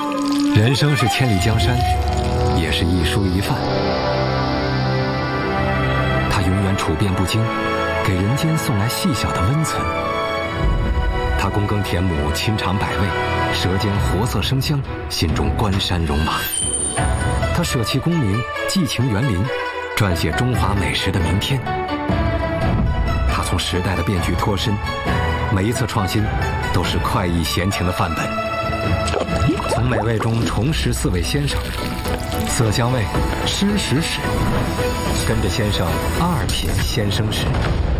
人生是千里江山，也是一蔬一饭。他永远处变不惊，给人间送来细小的温存。他躬耕田亩，亲尝百味，舌尖活色生香，心中关山戎马。他舍弃功名，寄情园林，撰写中华美食的明天。他从时代的变局脱身，每一次创新都是快意闲情的范本。从美味中重拾四位先生，色香味，吃食史，跟着先生二品先生史。